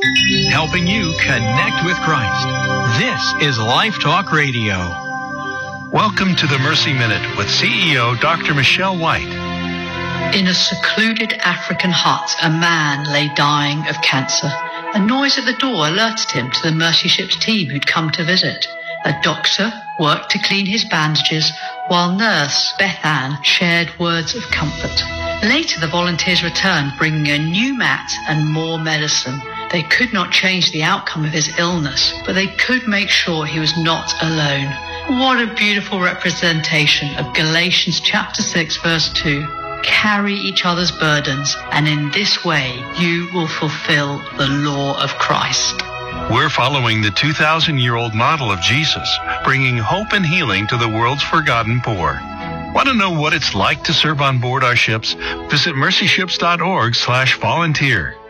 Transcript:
helping you connect with Christ. This is Life Talk Radio. Welcome to the Mercy Minute with CEO Dr. Michelle White. In a secluded African hut, a man lay dying of cancer. A noise at the door alerted him to the Mercy Ships team who'd come to visit. A doctor worked to clean his bandages, while nurse Beth Ann shared words of comfort. Later, the volunteers returned, bringing a new mat and more medicine. They could not change the outcome of his illness, but they could make sure he was not alone. What a beautiful representation of Galatians chapter 6, verse 2. Carry each other's burdens, and in this way you will fulfill the law of Christ. We're following the 2,000-year-old model of Jesus, bringing hope and healing to the world's forgotten poor. Want to know what it's like to serve on board our ships? Visit mercyships.org/volunteer.